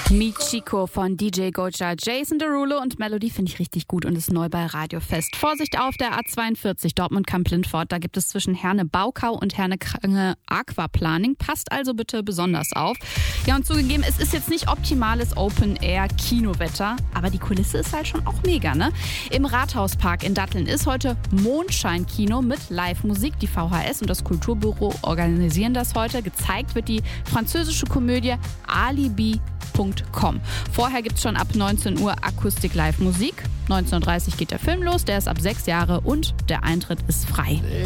Michiko von DJ Gocha, Jason Derulo und Melody finde ich richtig gut und ist neu bei Radio Fest. Vorsicht auf der A42 Dortmund-Kamp-Lindfort, da gibt es zwischen Herne-Baukau und Herne-Krange Aquaplaning. Passt also bitte besonders auf. Ja, und zugegeben, es ist jetzt nicht optimales Open-Air-Kinowetter, aber die Kulisse ist halt schon auch mega, ne? Im Rathauspark in Datteln ist heute Mondscheinkino mit Live-Musik. Die VHS und das Kulturbüro organisieren das heute. Gezeigt wird die französische Komödie Alibi.com. Vorher gibt es schon ab 19 Uhr Akustik-Live-Musik. 19.30 Uhr geht der Film los, der ist ab 6 Jahre und der Eintritt ist frei.